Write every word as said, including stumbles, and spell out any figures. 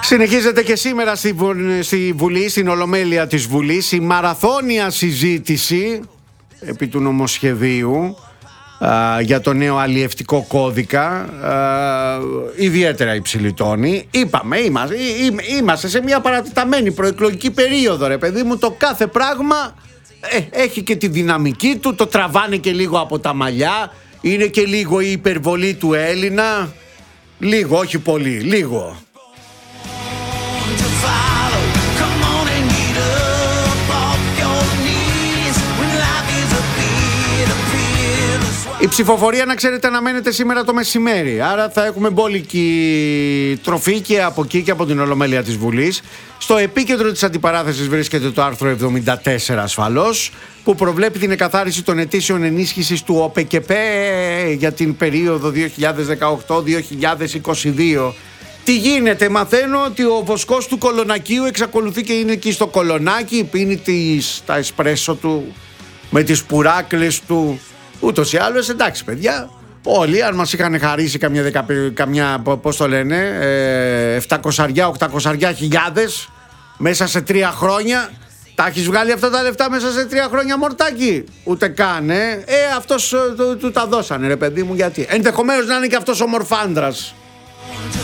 Συνεχίζεται και σήμερα στη, Βου... στη Βουλή, στην Ολομέλεια της Βουλής, η μαραθώνια συζήτηση επί του νομοσχεδίου α, για το νέο αλλιευτικό κώδικα, α, ιδιαίτερα υψηλή τόνη. Είπαμε, είμαστε, είμαστε σε μια παρατεταμένη προεκλογική περίοδο, ρε παιδί μου. Το κάθε πράγμα ε, έχει και τη δυναμική του, το τραβάνε και λίγο από τα μαλλιά. Είναι και λίγο η υπερβολή του Έλληνα. Λίγο, όχι πολύ, λίγο. Η ψηφοφορία, να ξέρετε, αναμένεται σήμερα το μεσημέρι. Άρα θα έχουμε μπόλικη τροφή και από εκεί και από την Ολομέλεια της Βουλής. Στο επίκεντρο της αντιπαράθεσης βρίσκεται το άρθρο εβδομήντα τέσσερα ασφαλώς, που προβλέπει την εκαθάριση των αιτήσεων ενίσχυσης του ΟΠΕΚΕΠΕ για την περίοδο δύο χιλιάδες δεκαοκτώ δύο χιλιάδες είκοσι δύο. Τι γίνεται? Μαθαίνω ότι ο βοσκός του Κολονακίου εξακολουθεί και είναι εκεί στο Κολονάκι, πίνει τις, τα εσπρέσο του με τις πουράκλες του. Ούτως ή άλλως, εντάξει παιδιά, όλοι αν μας είχαν χαρίσει καμιά, δεκα, καμιά πώς το λένε, ε, επτακόσια οκτακόσια χιλιάδες μέσα σε τρία χρόνια, τα έχεις βγάλει αυτά τα λεφτά μέσα σε τρία χρόνια, μορτάκι? Ούτε καν, ε, ε αυτός του, του τα δώσανε, ρε παιδί μου, γιατί ενδεχομένως να είναι και αυτός ο μορφάντρας.